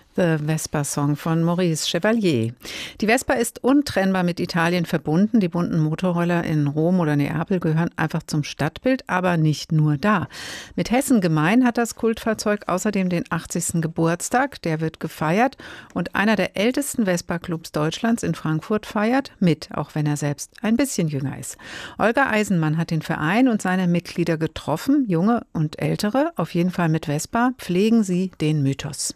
The Vespa Song von Maurice Chevalier. Die Vespa ist untrennbar mit Italien verbunden. Die bunten Motorroller in Rom oder Neapel gehören einfach zum Stadtbild, aber nicht nur da. Mit Hessen gemein hat das Kultfahrzeug außerdem den 80. Geburtstag. Der wird gefeiert und einer der ältesten Vespa-Clubs Deutschlands in Frankfurt feiert mit, auch wenn er selbst ein bisschen jünger ist. Olga Eisenmann hat den Verein und seine Mitglieder getroffen, junge und ältere. Auf jeden Fall mit Vespa pflegen sie den Mythos.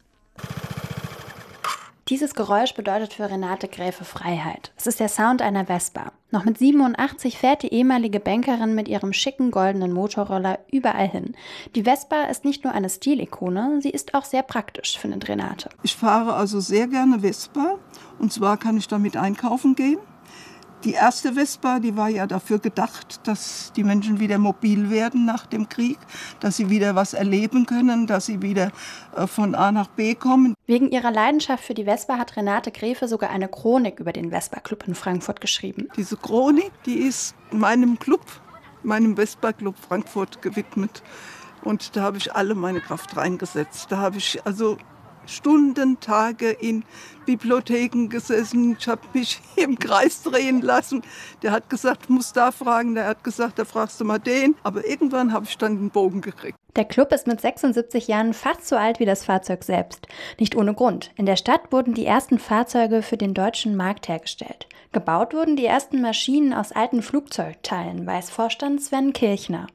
Dieses Geräusch bedeutet für Renate Gräfe Freiheit. Es ist der Sound einer Vespa. Noch mit 87 fährt die ehemalige Bankerin mit ihrem schicken goldenen Motorroller überall hin. Die Vespa ist nicht nur eine Stilikone, sie ist auch sehr praktisch, findet Renate. Ich fahre also sehr gerne Vespa und zwar kann ich damit einkaufen gehen. Die erste Vespa, die war ja dafür gedacht, dass die Menschen wieder mobil werden nach dem Krieg, dass sie wieder was erleben können, dass sie wieder von A nach B kommen. Wegen ihrer Leidenschaft für die Vespa hat Renate Gräfe sogar eine Chronik über den Vespa-Club in Frankfurt geschrieben. Diese Chronik, die ist meinem Club, meinem Vespa-Club Frankfurt gewidmet. Und da habe ich alle meine Kraft reingesetzt. Da habe ich also Stunden, Tage in Bibliotheken gesessen. Ich habe mich im Kreis drehen lassen. Der hat gesagt, muss da fragen. Der hat gesagt, da fragst du mal den. Aber irgendwann habe ich dann den Bogen gekriegt. Der Club ist mit 76 Jahren fast so alt wie das Fahrzeug selbst. Nicht ohne Grund. In der Stadt wurden die ersten Fahrzeuge für den deutschen Markt hergestellt. Gebaut wurden die ersten Maschinen aus alten Flugzeugteilen, weiß Vorstand Sven Kirchner.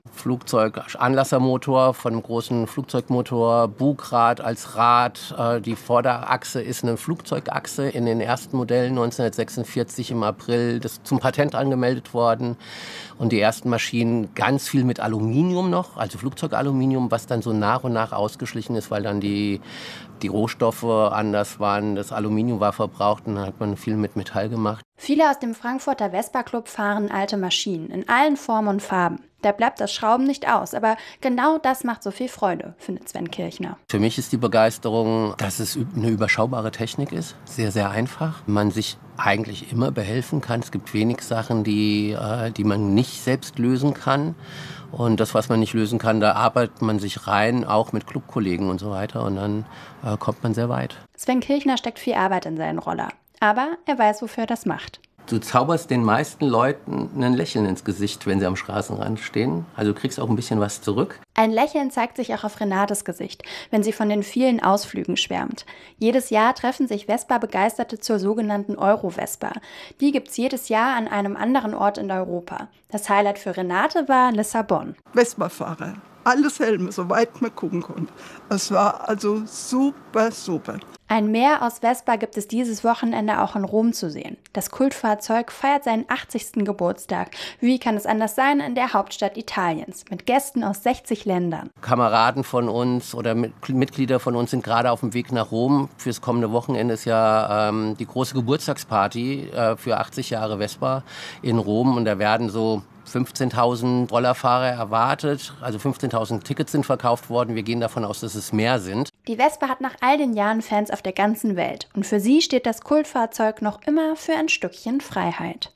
Flugzeuganlassermotor von einem großen Flugzeugmotor, Bugrad als Rad. Die Vorderachse ist eine Flugzeugachse in den ersten Modellen 1946 im April zum Patent angemeldet worden. Und die ersten Maschinen ganz viel mit Aluminium noch, also Flugzeugaluminium, was dann so nach und nach ausgeschlichen ist, weil dann die Rohstoffe anders waren. Das Aluminium war verbraucht und dann hat man viel mit Metall gemacht. Viele aus dem Frankfurter Vespa-Club fahren alte Maschinen in allen Formen und Farben. Da bleibt das Schrauben nicht aus, aber genau das macht so viel Freude, findet Sven Kirchner. Für mich ist die Begeisterung, dass es eine überschaubare Technik ist, sehr, sehr einfach. Man sich eigentlich immer behelfen kann. Es gibt wenig Sachen, die man nicht selbst lösen kann. Und das, was man nicht lösen kann, da arbeitet man sich rein, auch mit Clubkollegen und so weiter. Und dann kommt man sehr weit. Sven Kirchner steckt viel Arbeit in seinen Roller. Aber er weiß, wofür er das macht. Du zauberst den meisten Leuten ein Lächeln ins Gesicht, wenn sie am Straßenrand stehen. Also du kriegst auch ein bisschen was zurück. Ein Lächeln zeigt sich auch auf Renates Gesicht, wenn sie von den vielen Ausflügen schwärmt. Jedes Jahr treffen sich Vespa-Begeisterte zur sogenannten Euro-Vespa. Die gibt's jedes Jahr an einem anderen Ort in Europa. Das Highlight für Renate war Lissabon. Vespa-Fahrer, alles Helme, soweit man gucken konnte. Es war also super, super. Ein Meer aus Vespa gibt es dieses Wochenende auch in Rom zu sehen. Das Kultfahrzeug feiert seinen 80. Geburtstag. Wie kann es anders sein in der Hauptstadt Italiens, mit Gästen aus 60 Ländern. Kameraden von uns oder Mitglieder von uns sind gerade auf dem Weg nach Rom. Fürs kommende Wochenende ist ja die große Geburtstagsparty für 80 Jahre Vespa in Rom. Und da werden so 15.000 Rollerfahrer erwartet, also 15.000 Tickets sind verkauft worden. Wir gehen davon aus, dass es mehr sind. Die Vespa hat nach all den Jahren Fans auf der ganzen Welt. Und für sie steht das Kultfahrzeug noch immer für ein Stückchen Freiheit.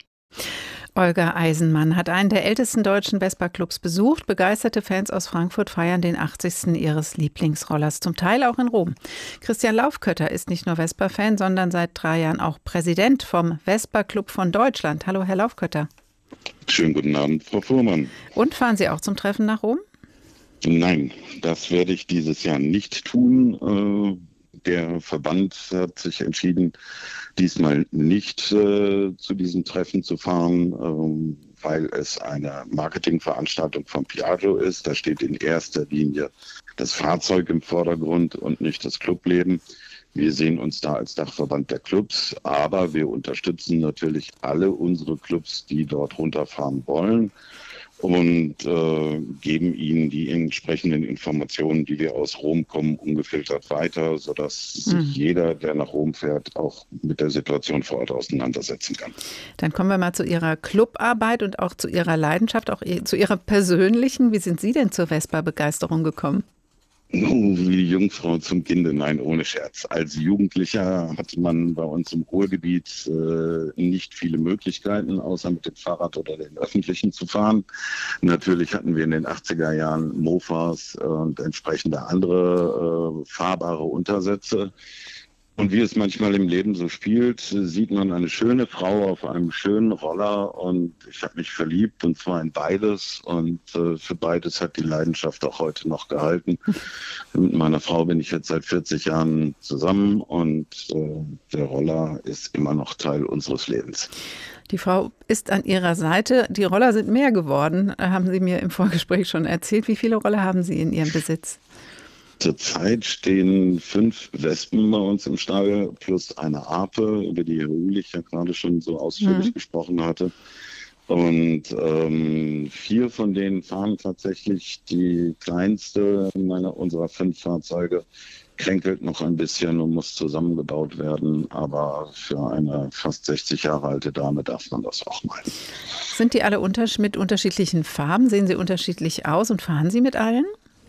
Olga Eisenmann hat einen der ältesten deutschen Vespa-Clubs besucht. Begeisterte Fans aus Frankfurt feiern den 80. ihres Lieblingsrollers, zum Teil auch in Rom. Christian Laufkötter ist nicht nur Vespa-Fan, sondern seit 3 Jahren auch Präsident vom Vespa-Club von Deutschland. Hallo, Herr Laufkötter. Schönen guten Abend, Frau Fuhrmann. Und fahren Sie auch zum Treffen nach Rom? Nein, das werde ich dieses Jahr nicht tun. Der Verband hat sich entschieden, diesmal nicht zu diesem Treffen zu fahren, weil es eine Marketingveranstaltung von Piaggio ist. Da steht in erster Linie das Fahrzeug im Vordergrund und nicht das Clubleben. Wir sehen uns da als Dachverband der Clubs, aber wir unterstützen natürlich alle unsere Clubs, die dort runterfahren wollen und geben ihnen die entsprechenden Informationen, die wir aus Rom kommen, ungefiltert weiter, sodass sich jeder, der nach Rom fährt, auch mit der Situation vor Ort auseinandersetzen kann. Dann kommen wir mal zu Ihrer Clubarbeit und auch zu Ihrer Leidenschaft, auch zu Ihrer persönlichen. Wie sind Sie denn zur Vespa-Begeisterung gekommen? Wie die Jungfrau zum Kinde, nein, ohne Scherz. Als Jugendlicher hatte man bei uns im Ruhrgebiet nicht viele Möglichkeiten, außer mit dem Fahrrad oder den Öffentlichen zu fahren. Natürlich hatten wir in den 80er Jahren Mofas und entsprechende andere fahrbare Untersätze. Und wie es manchmal im Leben so spielt, sieht man eine schöne Frau auf einem schönen Roller und ich habe mich verliebt und zwar in beides und für beides hat die Leidenschaft auch heute noch gehalten. Mit meiner Frau bin ich jetzt seit 40 Jahren zusammen und der Roller ist immer noch Teil unseres Lebens. Die Frau ist an Ihrer Seite. Die Roller sind mehr geworden, haben Sie mir im Vorgespräch schon erzählt. Wie viele Roller haben Sie in Ihrem Besitz? Zurzeit stehen 5 Wespen bei uns im Stall plus eine Ape, über die Herr Ulich ja gerade schon so ausführlich gesprochen hatte. Und 4 von denen fahren tatsächlich. Die kleinste unserer 5 Fahrzeuge kränkelt noch ein bisschen und muss zusammengebaut werden. Aber für eine fast 60 Jahre alte Dame darf man das auch mal. Sind die alle mit unterschiedlichen Farben? Sehen sie unterschiedlich aus und fahren Sie mit allen?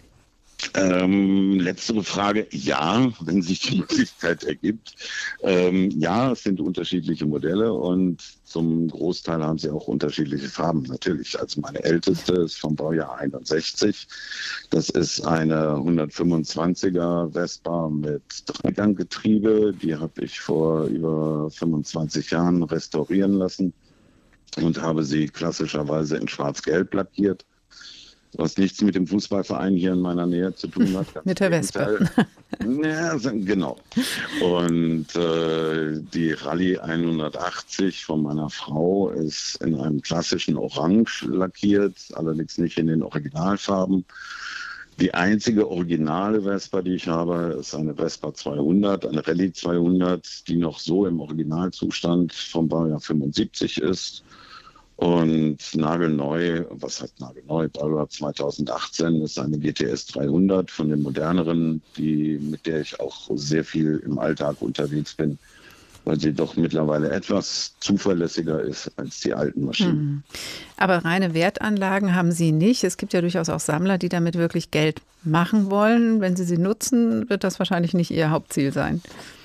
Letztere Frage, ja, wenn sich die Möglichkeit ergibt. Ja, es sind unterschiedliche Modelle und zum Großteil haben sie auch unterschiedliche Farben, natürlich. Also meine älteste ist vom Baujahr 61. Das ist eine 125er Vespa mit Dreiganggetriebe. Die habe ich vor über 25 Jahren restaurieren lassen und habe sie klassischerweise in schwarz-gelb lackiert. Was nichts mit dem Fußballverein hier in meiner Nähe zu tun hat. Mit der Vespa. Ja, genau. Und die Rallye 180 von meiner Frau ist in einem klassischen Orange lackiert, allerdings nicht in den Originalfarben. Die einzige originale Vespa, die ich habe, ist eine Vespa 200, eine Rallye 200, die noch so im Originalzustand vom Baujahr 75 ist. Und nagelneu, was heißt nagelneu, Baujahr 2018 ist eine GTS 300 von den moderneren, mit der ich auch sehr viel im Alltag unterwegs bin, weil sie doch mittlerweile etwas zuverlässiger ist als die alten Maschinen. Aber reine Wertanlagen haben Sie nicht. Es gibt ja durchaus auch Sammler, die damit wirklich Geld machen wollen. Wenn Sie nutzen, wird das wahrscheinlich nicht Ihr Hauptziel sein.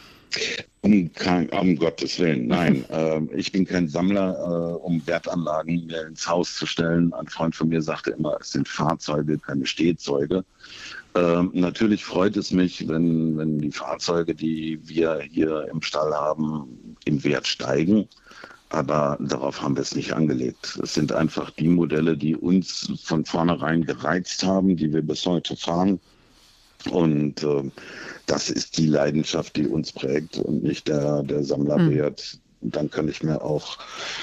Um Gottes Willen, nein. Ich bin kein Sammler, um Wertanlagen mir ins Haus zu stellen. Ein Freund von mir sagte immer, es sind Fahrzeuge, keine Stehzeuge. Natürlich freut es mich, wenn die Fahrzeuge, die wir hier im Stall haben, im Wert steigen. Aber darauf haben wir es nicht angelegt. Es sind einfach die Modelle, die uns von vornherein gereizt haben, die wir bis heute fahren. Und das ist die Leidenschaft, die uns prägt und nicht der Sammlerwert. Dann kann ich mir auch,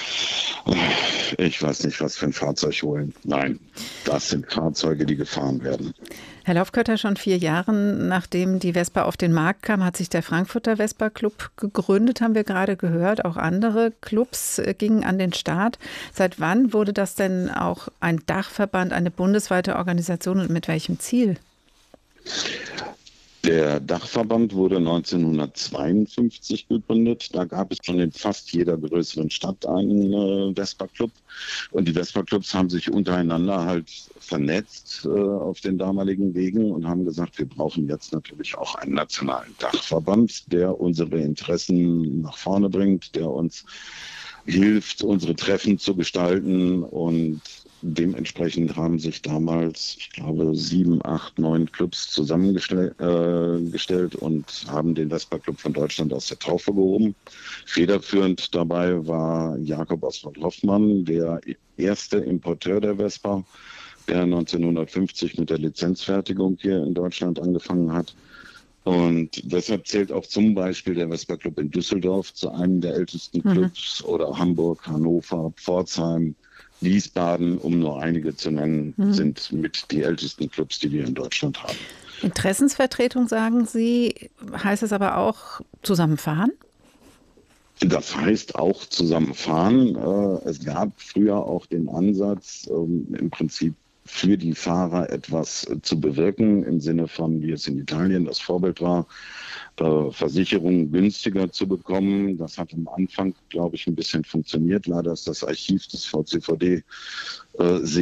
ich weiß nicht, was für ein Fahrzeug holen. Nein, das sind Fahrzeuge, die gefahren werden. Herr Laufkötter, schon 4 Jahre nachdem die Vespa auf den Markt kam, hat sich der Frankfurter Vespa Club gegründet, haben wir gerade gehört. Auch andere Clubs gingen an den Start. Seit wann wurde das denn auch ein Dachverband, eine bundesweite Organisation und mit welchem Ziel? Der Dachverband wurde 1952 gegründet. Da gab es schon in fast jeder größeren Stadt einen Vespa-Club. Und die Vespa-Clubs haben sich untereinander halt vernetzt auf den damaligen Wegen und haben gesagt, wir brauchen jetzt natürlich auch einen nationalen Dachverband, der unsere Interessen nach vorne bringt, der uns hilft, unsere Treffen zu gestalten. Und dementsprechend haben sich damals, ich glaube, 7, 8, 9 Clubs zusammengestellt und haben den Vespa-Club von Deutschland aus der Taufe gehoben. Federführend dabei war Jakob Oswald Hoffmann, der erste Importeur der Vespa, der 1950 mit der Lizenzfertigung hier in Deutschland angefangen hat. Und deshalb zählt auch zum Beispiel der Vespa Club in Düsseldorf zu einem der ältesten Clubs oder Hamburg, Hannover, Pforzheim, Wiesbaden, um nur einige zu nennen, sind mit die ältesten Clubs, die wir in Deutschland haben. Interessensvertretung, sagen Sie, heißt es aber auch zusammenfahren? Das heißt auch zusammenfahren. Es gab früher auch den Ansatz, im Prinzip für die Fahrer etwas zu bewirken, im Sinne von, wie es in Italien das Vorbild war, Versicherungen günstiger zu bekommen. Das hat am Anfang, glaube ich, ein bisschen funktioniert. Leider ist das Archiv des VCVD sehr